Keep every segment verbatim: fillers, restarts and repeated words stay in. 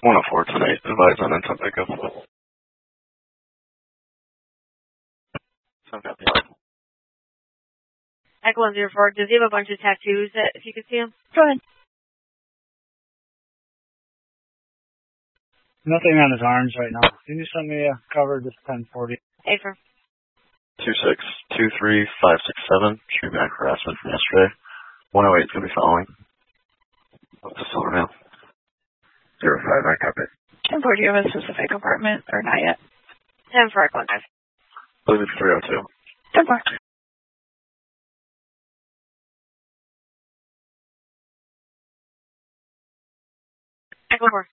one oh four tonight. Advise on intent pickup. Echo one zero four, does he have a bunch of tattoos that, if you could see them? Go ahead. Nothing on his arms right now. Can you send me a cover just ten forty? A for two six two three five six seven. Street back harassment from yesterday. one oh eight is going to be following. What's the silver mail? zero five, I copy. ten four, do you have a specific apartment or not yet? ten for Echo one five. I believe it's three oh two. ten four. Echo four.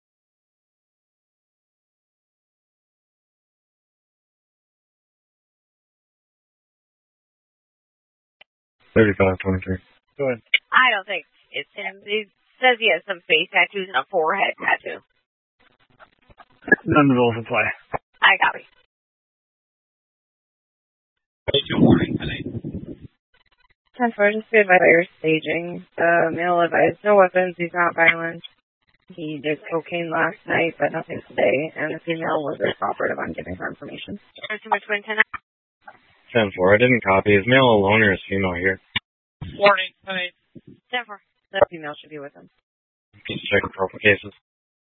thirty-five twenty-three. Go ahead. I don't think it's him. He says he has some face tattoos and a forehead tattoo. None of those apply. I copy. Good morning, tonight. ten four, just be advised that you're staging. The male advised no weapons, he's not violent. He did cocaine last night, but nothing today. And the female was very cooperative on giving her information. Too much wind ten. ten four, I didn't copy. Is male alone or is female here? Morning, tonight. ten four. The female should be with him. Just checking profile cases.